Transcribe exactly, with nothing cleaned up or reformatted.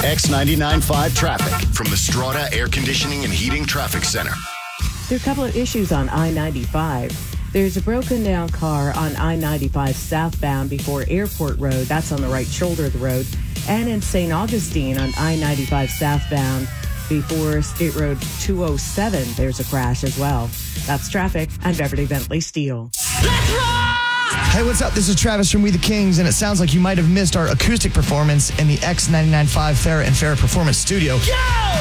X ninety-nine point five traffic from the Strata Air Conditioning and Heating Traffic Center. There are a couple of issues on I ninety-five. There's a broken down car on I ninety-five southbound before Airport Road. That's on the right shoulder of the road. And in Saint Augustine on I ninety-five southbound before State Road two oh seven, there's a crash as well. That's traffic. I'm Beverly Bentley Steele. Let's rock! Hey, what's up? This is Travis from We the Kings, and it sounds like you might have missed our acoustic performance in the X ninety-nine point five Farrah and Farrah Performance Studio. Yo!